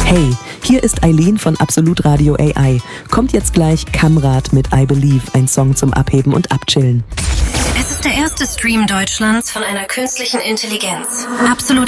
Hey, hier ist Eileen von Absolut Radio AI. Kommt jetzt gleich Kamrad mit I Believe, ein Song zum Abheben und Abchillen. Es ist der erste Stream Deutschlands von einer künstlichen Intelligenz. Absolut